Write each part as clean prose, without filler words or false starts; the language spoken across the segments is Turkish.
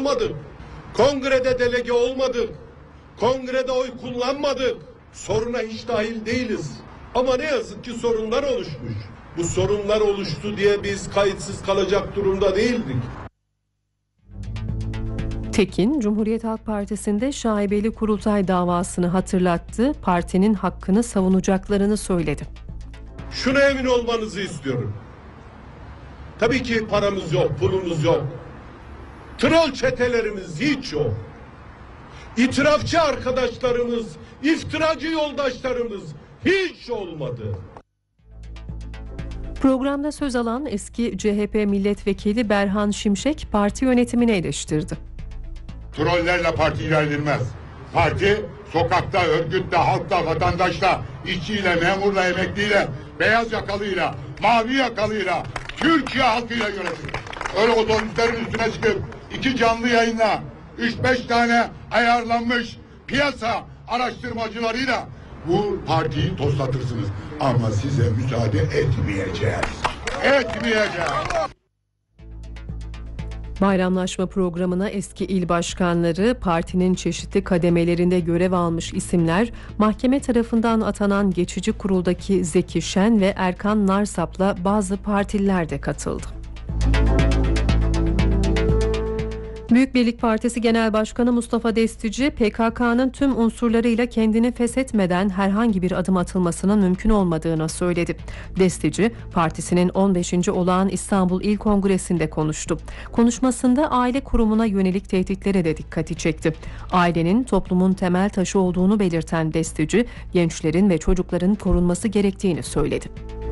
olmadık. Kongrede delege olmadık. Kongrede oy kullanmadık. Soruna hiç dahil değiliz. Ama ne yazık ki sorunlar oluşmuş. Bu sorunlar oluştu diye biz kayıtsız kalacak durumda değildik. Tekin, Cumhuriyet Halk Partisi'nde şaibeli kurultay davasını hatırlattı, partinin hakkını savunacaklarını söyledi. Şuna emin olmanızı istiyorum. Tabii ki paramız yok, pulumuz yok. Troll çetelerimiz hiç yok. İtirafçı arkadaşlarımız, iftiracı yoldaşlarımız hiç olmadı. Programda söz alan eski CHP milletvekili Berhan Şimşek parti yönetimini eleştirdi. Trollerle parti ilerlenmez. Parti sokakta, örgütle, halkla, vatandaşla, işçiyle, memurla, emekliyle, beyaz yakalıyla, mavi yakalıyla, Türkiye halkıyla yönetilir. Öyle otobüslerin üstüne çıkıp 2 canlı yayınla 3-5 tane ayarlanmış piyasa araştırmacılarıyla bu partiyi toslatırsınız. Ama size müsaade etmeyeceğiz. Etmeyeceğiz. Bayramlaşma programına eski il başkanları, partinin çeşitli kademelerinde görev almış isimler, mahkeme tarafından atanan geçici kuruldaki Zeki Şen ve Erkan Narsap'la bazı partililer de katıldı. Büyük Birlik Partisi Genel Başkanı Mustafa Destici, PKK'nın tüm unsurlarıyla kendini feshetmeden herhangi bir adım atılmasının mümkün olmadığını söyledi. Destici, partisinin 15. olağan İstanbul İl Kongresi'nde konuştu. Konuşmasında aile kurumuna yönelik tehditlere de dikkati çekti. Ailenin toplumun temel taşı olduğunu belirten Destici, gençlerin ve çocukların korunması gerektiğini söyledi.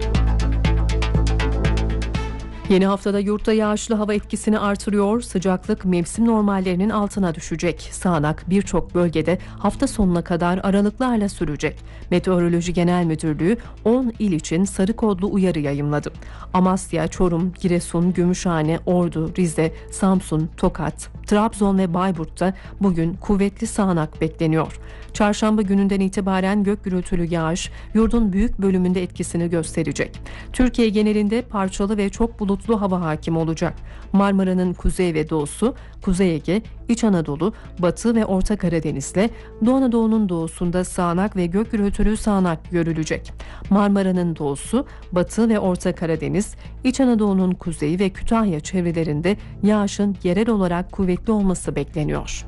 Yeni haftada yurtta yağışlı hava etkisini artırıyor, sıcaklık mevsim normallerinin altına düşecek. Sağanak birçok bölgede hafta sonuna kadar aralıklarla sürecek. Meteoroloji Genel Müdürlüğü 10 il için sarı kodlu uyarı yayımladı. Amasya, Çorum, Giresun, Gümüşhane, Ordu, Rize, Samsun, Tokat, Trabzon ve Bayburt'ta bugün kuvvetli sağanak bekleniyor. Çarşamba gününden itibaren gök gürültülü yağış yurdun büyük bölümünde etkisini gösterecek. Türkiye genelinde parçalı ve çok bulutlu hava hakim olacak. Marmara'nın kuzey ve doğusu, Kuzey Ege, İç Anadolu, Batı ve Orta Karadeniz'le Doğu Anadolu'nun doğusunda sağanak ve gök gürültülü sağanak görülecek. Marmara'nın doğusu, Batı ve Orta Karadeniz, İç Anadolu'nun kuzeyi ve Kütahya çevrelerinde yağışın yerel olarak kuvvetli olması bekleniyor.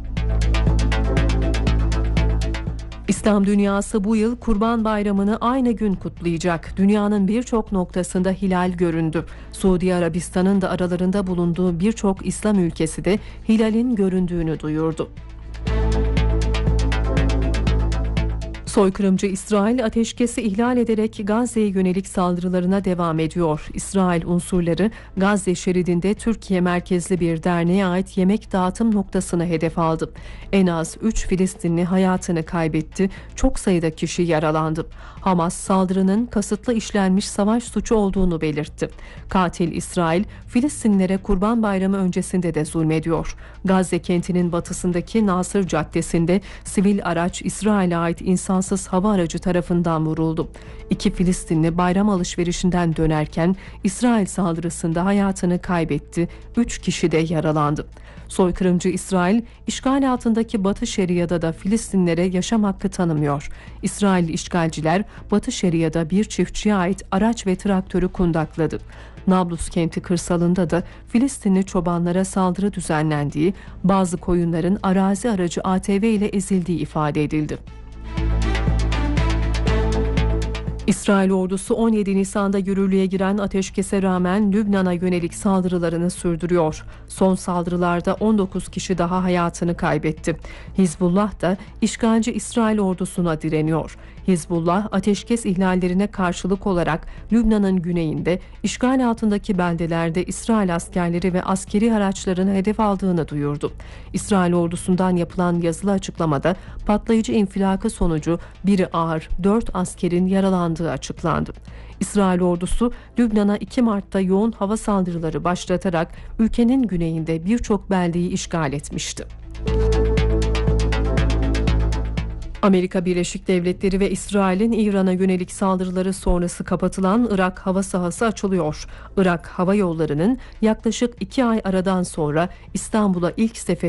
İslam dünyası bu yıl Kurban Bayramı'nı aynı gün kutlayacak. Dünyanın birçok noktasında hilal göründü. Suudi Arabistan'ın da aralarında bulunduğu birçok İslam ülkesi de hilalin göründüğünü duyurdu. Soykırımcı İsrail ateşkesi ihlal ederek Gazze'ye yönelik saldırılarına devam ediyor. İsrail unsurları Gazze şeridinde Türkiye merkezli bir derneğe ait yemek dağıtım noktasını hedef aldı. En az 3 Filistinli hayatını kaybetti, çok sayıda kişi yaralandı. Hamas saldırının kasıtlı işlenmiş savaş suçu olduğunu belirtti. Katil İsrail, Filistinlilere Kurban Bayramı öncesinde de zulmediyor. Gazze kentinin batısındaki Nasır Caddesi'nde sivil araç İsrail'e ait insansız hava aracı tarafından vuruldu. 2 Filistinli bayram alışverişinden dönerken İsrail saldırısında hayatını kaybetti, 3 kişi de yaralandı. Soykırımcı İsrail, işgal altındaki Batı Şeria'da da Filistinlilere yaşam hakkı tanımıyor. İsrail işgalciler Batı Şeria'da bir çiftçiye ait araç ve traktörü kundakladı. Nablus kenti kırsalında da Filistinli çobanlara saldırı düzenlendiği, bazı koyunların arazi aracı ATV ile ezildiği ifade edildi. İsrail ordusu 17 Nisan'da yürürlüğe giren ateşkese rağmen Lübnan'a yönelik saldırılarını sürdürüyor. Son saldırılarda 19 kişi daha hayatını kaybetti. Hizbullah da işgalci İsrail ordusuna direniyor. Hizbullah ateşkes ihlallerine karşılık olarak Lübnan'ın güneyinde işgal altındaki beldelerde İsrail askerleri ve askeri araçlarını hedef aldığını duyurdu. İsrail ordusundan yapılan yazılı açıklamada patlayıcı infilakı sonucu biri ağır 4 askerin yaralandığı açıklandı. İsrail ordusu Lübnan'a 2 Mart'ta yoğun hava saldırıları başlatarak ülkenin güneyinde birçok beldeyi işgal etmişti. Amerika Birleşik Devletleri ve İsrail'in İran'a yönelik saldırıları sonrası kapatılan Irak hava sahası açılıyor. Irak Hava Yolları'nın yaklaşık 2 ay aradan sonra İstanbul'a ilk sefer